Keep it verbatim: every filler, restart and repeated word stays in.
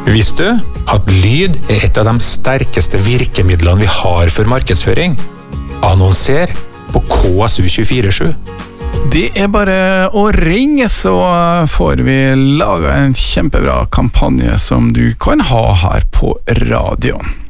Visste du at lyd er et av de sterkeste virkemidlene vi har for markedsføring? Annonser på K S U tjuefire sju. Det er bare å ringe, så får vi laget en kjempebra kampanje som du kan ha her på radioen.